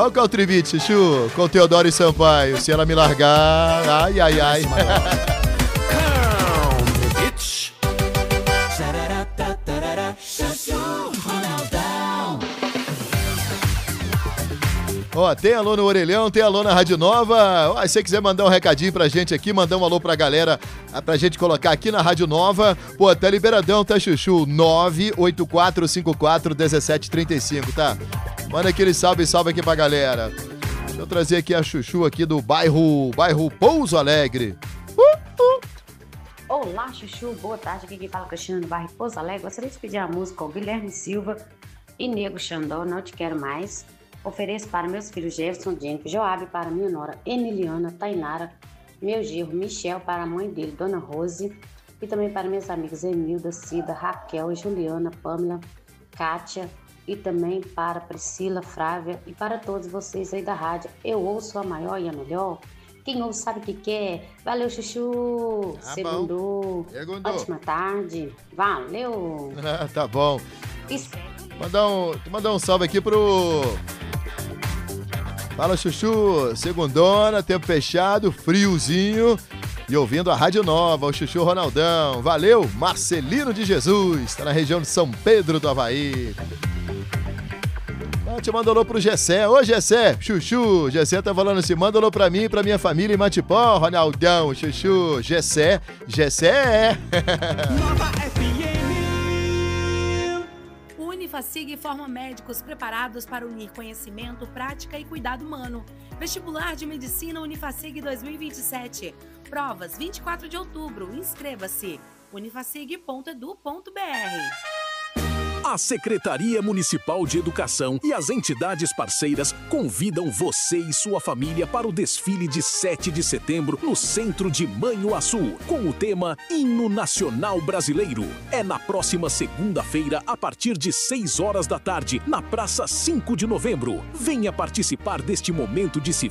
Olha o Caltribite, Chuchu, com Teodoro e Sampaio. Se ela me largar, ai, ai, ai. Ó, tem alô no Orelhão, tem alô na Rádio Nova. Ó, se você quiser mandar um recadinho pra gente aqui, mandar um alô pra galera, pra gente colocar aqui na Rádio Nova. Pô, tá liberadão, tá, Chuchu? 984541735, tá? Manda aquele salve aqui pra galera. Deixa eu trazer aqui a Chuchu aqui do bairro Pouso Alegre. Olá, Chuchu, boa tarde. Aqui quem fala é Cristina do bairro Pouso Alegre. Gostaria de pedir a música com Guilherme Silva e Nego Xandó, Não Te Quero Mais. Ofereço para meus filhos Jefferson, Jennifer, Joabe, para minha nora Emiliana, Tainara, meu genro Michel, para a mãe dele, Dona Rose, e também para minhas amigas Emilda, Cida, Raquel, Juliana, Pamela, Kátia, e também para Priscila, Frávia, e para todos vocês aí da rádio. Eu ouço a maior e a melhor. Quem ouve sabe o que quer. Valeu, Chuchu. Segundou. Ótima tarde. Valeu. Tá bom. Mandar um salve aqui pro... Fala, Chuchu. Segundona, tempo fechado, friozinho. E ouvindo a Rádio Nova, o Chuchu Ronaldão. Valeu, Marcelino de Jesus. Tá na região de São Pedro do Avaí. Te manda alô pro Gessé. Ô, Gessé, Chuchu. Gessé tá falando assim, manda alô pra mim e pra minha família em Matipó, Ronaldão, Chuchu. Gessé é. Nova FM. Unifacig forma médicos preparados para unir conhecimento, prática e cuidado humano. Vestibular de Medicina Unifacig 2027. Provas 24 de outubro. Inscreva-se. unifacig.edu.br. A Secretaria Municipal de Educação e as entidades parceiras convidam você e sua família para o desfile de 7 de setembro no centro de Manhuaçu, com o tema Hino Nacional Brasileiro. É na próxima segunda-feira, a partir de 6 horas da tarde, na Praça 5 de Novembro. Venha participar deste momento de se